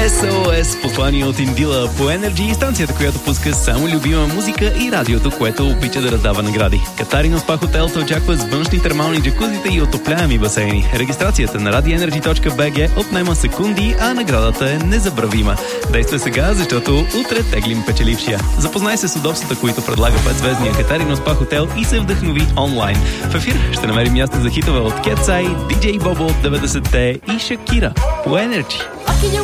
SOS, послание от Индила по Energy, станцията, която пуска само любима музика и радиото, което обича да раздава награди. Катарино Спа Хотел те очаква с външни термални джакузите и отопляеми басейни. Регистрацията на radioenergy.bg отнема секунди, а наградата е незабравима. Действай сега, защото утре теглим печелившия. Запознай се с удобствата, които предлага 5-звездния Катарино Спа Хотел и се вдъхнови онлайн. В ефир ще намерим място за хитове от Кетсай, DJ Bobo от 90-те и Шакира по Energy.